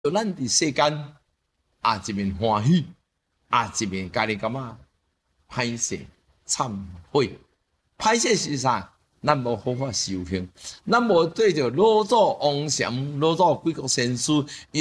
咱伫世间一面欢喜，一面家己感觉歹势、忏悔。歹势是啥？咱无好法修行，咱无对着老祖王禅、老祖贵国先师。